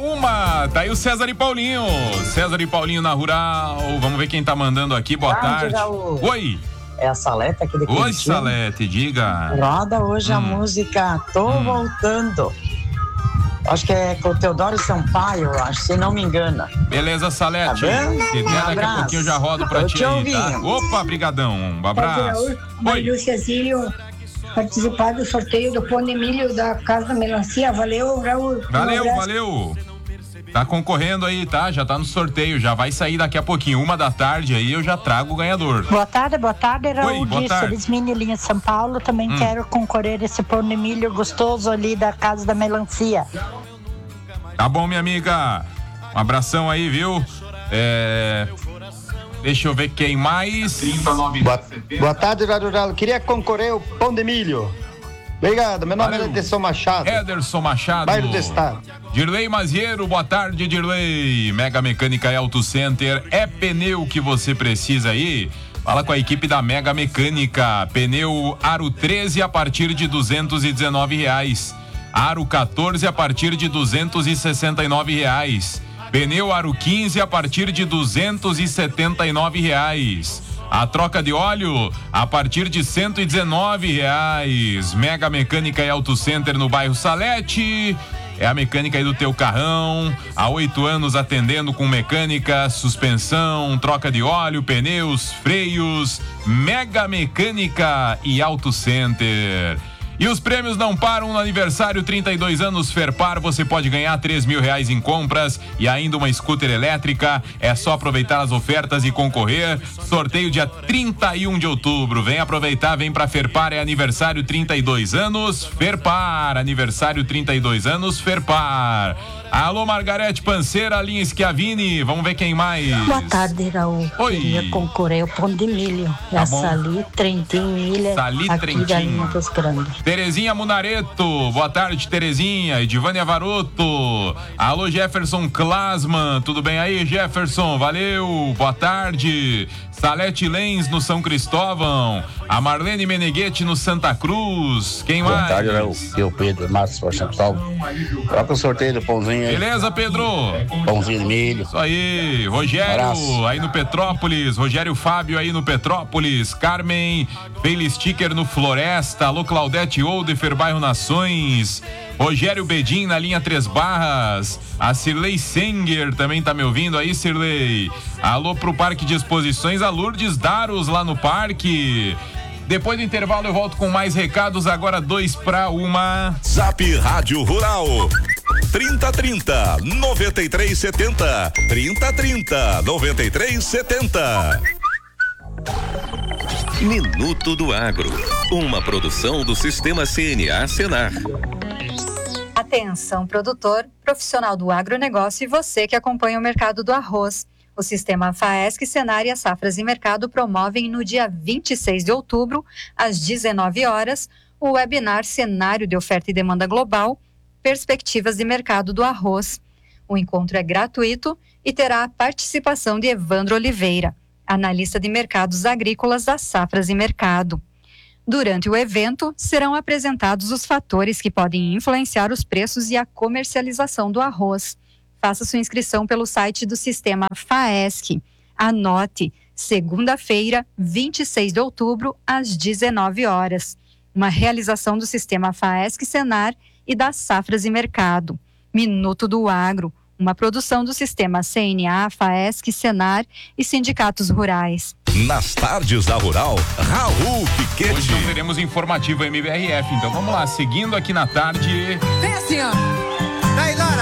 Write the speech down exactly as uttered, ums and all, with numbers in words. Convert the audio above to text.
uma. Tá aí o César e Paulinho. César e Paulinho na Rural. Vamos ver quem tá mandando aqui. Boa tarde. Oi. É a Salete aqui de Curitiba. Oi, Salete, diga. Roda hoje hum. a música Tô hum. Voltando. Acho que é com o Teodoro Sampaio, acho, se não me engano. Beleza, Salete. Tá se der, daqui a pouquinho eu já rodo pra eu ti te aí, ouvi. tá? Opa, brigadão. Um abraço. Oi. Luciazinho, participar do sorteio do pão de milho da Casa da Melancia. Valeu, Raul. Valeu, um valeu. Tá concorrendo aí, tá? Já tá no sorteio, já vai sair daqui a pouquinho, uma da tarde aí, eu já trago o ganhador. Boa tarde, boa tarde, Raul. Oi, boa de tarde. Solismini, linha de São Paulo. Também hum. quero concorrer esse pão de milho gostoso ali da Casa da Melancia. Tá bom, minha amiga. Um abração aí, viu? É... Deixa eu ver quem mais. Boa, boa tarde, Rádio Rural. Queria concorrer o pão de milho. Obrigado, meu nome Valeu. é Ederson Machado. Ederson Machado. Bairro do Estado. Dirley Mazieiro, boa tarde, Dirley. Mega Mecânica e Auto Center. É pneu que você precisa aí? Fala com a equipe da Mega Mecânica. Pneu Aro treze a partir de duzentos e dezenove reais. Aro quatorze a partir de duzentos e sessenta e nove reais. Pneu Aro quinze a partir de duzentos e setenta e nove reais. A troca de óleo a partir de cento e dezenove reais. Mega Mecânica e Auto Center no bairro Salete. É a mecânica aí do teu carrão. Há oito anos atendendo com mecânica, suspensão, troca de óleo, pneus, freios. Mega Mecânica e Auto Center. E os prêmios não param no aniversário trinta e dois anos Ferpar. Você pode ganhar três mil reais em compras e ainda uma scooter elétrica. É só aproveitar as ofertas e concorrer. Sorteio dia trinta e um de outubro. Vem aproveitar, vem pra Ferpar. É aniversário trinta e dois anos Ferpar. Aniversário trinta e dois anos Ferpar. Alô, Margarete Panceira, linha Schiavini. Vamos ver quem mais. Boa tarde, Raul. Oi. Queria concorrer o pão de milho. Tá a Sali Trentin Milha. Sali aqui Trentin. da linha dos Grandes. Terezinha Munareto, boa tarde, Terezinha. Edivânia Varoto. Alô, Jefferson Klasman, tudo bem aí, Jefferson? Valeu, boa tarde. Salete Lens no São Cristóvão. A Meneghetti no Santa Cruz. Quem boa mais? Boa tarde, Raul. Eu, Pedro Márcio, São Cristóvão. Troca o sorteio do pãozinho aí. Beleza, Pedro? Pãozinho de milho. Isso aí, Rogério Abraço. Aí no Petrópolis. Rogério Fábio aí no Petrópolis. Carmen Bailey Sticker no Floresta. Alô, Claudete Oldefer, bairro Nações. Rogério Bedin na linha Três Barras. A Cirlei Senger também tá me ouvindo aí, Cirlei. Alô pro Parque de Exposições, a Lourdes Daros lá no parque. Depois do intervalo eu volto com mais recados, agora dois pra uma. Zap Rádio Rural trinta trinta, noventa e três setenta. trinta trinta, noventa e três setenta. Minuto do Agro, uma produção do Sistema C N A Senar. Atenção, produtor, profissional do agronegócio e você que acompanha o mercado do arroz. O Sistema FAESC, Senar e a Safras e Mercado promovem no dia vinte e seis de outubro, às dezenove horas, o webinar Cenário de Oferta e Demanda Global, Perspectivas de Mercado do Arroz. O encontro é gratuito e terá a participação de Evandro Oliveira, analista de mercados agrícolas da Safras e Mercado. Durante o evento, serão apresentados os fatores que podem influenciar os preços e a comercialização do arroz. Faça sua inscrição pelo site do Sistema FAESC. Anote, segunda-feira, vinte e seis de outubro, às dezenove horas. Uma realização do Sistema FAESC Senar e das Safras e Mercado. Minuto do Agro, uma produção do Sistema C N A, FAESC, Senar e sindicatos rurais. Nas tardes da Rural, Raul Piquete. Hoje não teremos informativo M B R F, então vamos lá, seguindo aqui na tarde. Vem assim, ó.